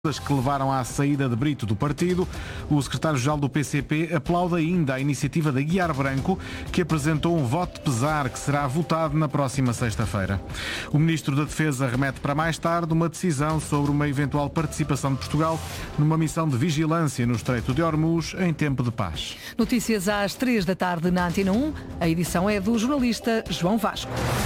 que levaram à saída de Brito do partido. O secretário-geral do PCP aplaude ainda a iniciativa da Guiar Branco, que apresentou um voto de pesar que será votado na próxima sexta-feira. O ministro da Defesa remete para mais tarde uma decisão sobre uma eventual participação de Portugal numa missão de vigilância no Estreito de Hormuz em tempo de paz. Notícias às 3 da tarde na Antena 1. A edição é do jornalista João Vasco.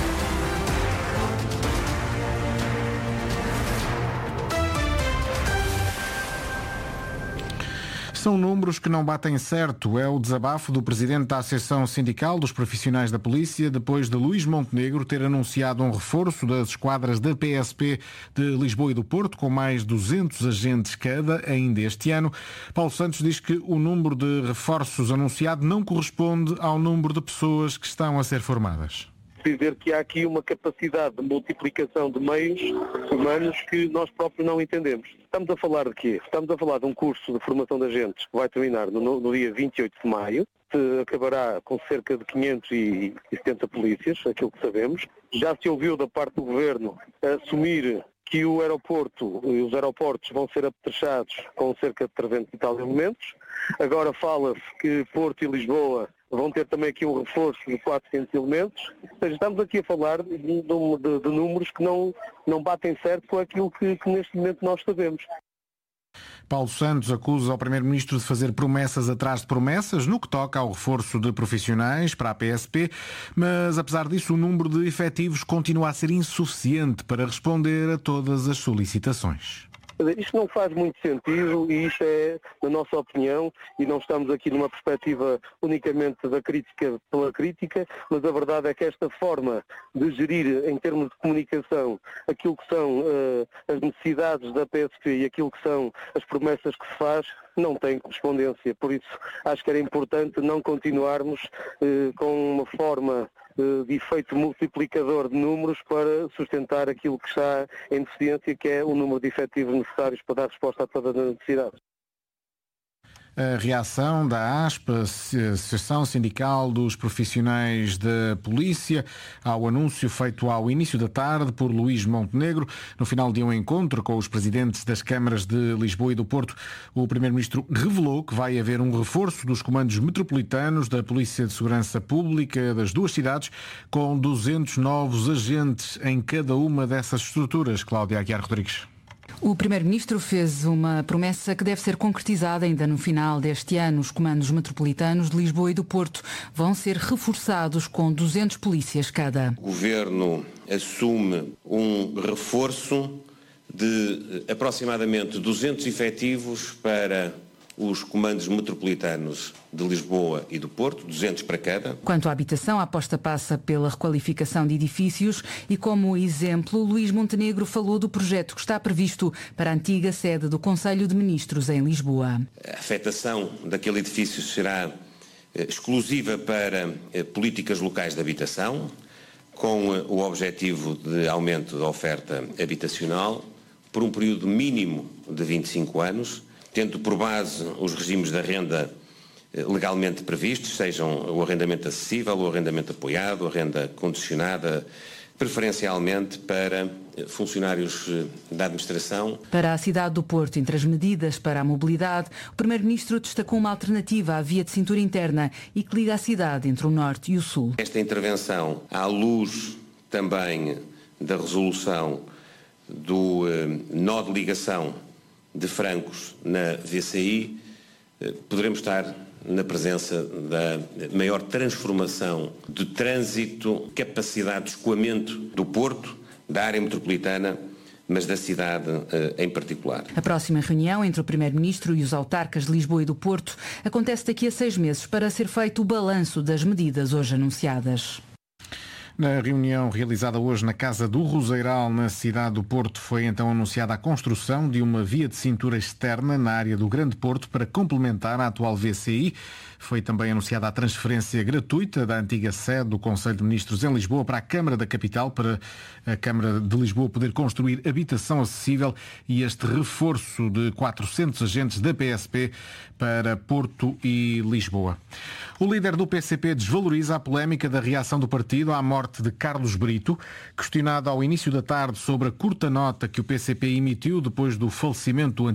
São números que não batem certo. É o desabafo do presidente da Associação Sindical dos Profissionais da Polícia, depois de Luís Montenegro ter anunciado um reforço das esquadras da PSP de Lisboa e do Porto, com mais 200 agentes cada, ainda este ano. Paulo Santos diz que o número de reforços anunciado não corresponde ao número de pessoas que estão a ser formadas. Dizer que há aqui uma capacidade de multiplicação de meios humanos que nós próprios não entendemos. Estamos a falar de quê? Estamos a falar de um curso de formação de agentes que vai terminar no dia 28 de maio, que acabará com cerca de 570 polícias, aquilo que sabemos. Já se ouviu da parte do Governo assumir que o aeroporto e os aeroportos vão ser apetrechados com cerca de 300 e tal elementos. Agora fala-se que Porto e Lisboa vão ter também aqui um reforço de 400 elementos. Ou seja, estamos aqui a falar de números que não batem certo com aquilo que neste momento nós sabemos. Paulo Santos acusa o Primeiro-Ministro de fazer promessas atrás de promessas no que toca ao reforço de profissionais para a PSP, mas apesar disso o número de efetivos continua a ser insuficiente para responder a todas as solicitações. Isto não faz muito sentido e isto é, na nossa opinião, e não estamos aqui numa perspectiva unicamente da crítica pela crítica, mas a verdade é que esta forma de gerir em termos de comunicação aquilo que são as necessidades da PSP e aquilo que são as promessas que se faz, não tem correspondência. Por isso acho que era importante não continuarmos com uma forma de efeito multiplicador de números para sustentar aquilo que está em deficiência, que é o número de efetivos necessários para dar resposta a todas as necessidades. A reação da ASPA, Associação Sindical dos Profissionais da Polícia, ao anúncio feito ao início da tarde por Luís Montenegro, no final de um encontro com os presidentes das câmaras de Lisboa e do Porto, o Primeiro-Ministro revelou que vai haver um reforço dos comandos metropolitanos da Polícia de Segurança Pública das duas cidades, com 200 novos agentes em cada uma dessas estruturas. Cláudia Aguiar Rodrigues. O Primeiro-Ministro fez uma promessa que deve ser concretizada ainda no final deste ano. Os comandos metropolitanos de Lisboa e do Porto vão ser reforçados com 200 polícias cada. O Governo assume um reforço de aproximadamente 200 efetivos para os comandos metropolitanos de Lisboa e do Porto, 200 para cada. Quanto à habitação, a aposta passa pela requalificação de edifícios e, como exemplo, Luís Montenegro falou do projeto que está previsto para a antiga sede do Conselho de Ministros em Lisboa. A afetação daquele edifício será exclusiva para políticas locais de habitação, com o objetivo de aumento da oferta habitacional por um período mínimo de 25 anos, tendo por base os regimes de renda legalmente previstos, sejam o arrendamento acessível, o arrendamento apoiado, a renda condicionada, preferencialmente para funcionários da administração. Para a cidade do Porto, entre as medidas para a mobilidade, o Primeiro-Ministro destacou uma alternativa à via de cintura interna e que liga a cidade entre o Norte e o Sul. Esta intervenção, à luz também da resolução do nó de ligação de Francos na VCI, poderemos estar na presença da maior transformação de trânsito, capacidade de escoamento do Porto, da área metropolitana, mas da cidade em particular. A próxima reunião entre o Primeiro-Ministro e os autarcas de Lisboa e do Porto acontece daqui a 6 meses para ser feito o balanço das medidas hoje anunciadas. Na reunião realizada hoje na Casa do Roseiral, na cidade do Porto, foi então anunciada a construção de uma via de cintura externa na área do Grande Porto para complementar a atual VCI. Foi também anunciada a transferência gratuita da antiga sede do Conselho de Ministros em Lisboa para a Câmara da Capital, para a Câmara de Lisboa poder construir habitação acessível, e este reforço de 400 agentes da PSP para Porto e Lisboa. O líder do PCP desvaloriza a polémica da reação do partido à morte morte de Carlos Brito. Questionado ao início da tarde sobre a curta nota que o PCP emitiu depois do falecimento do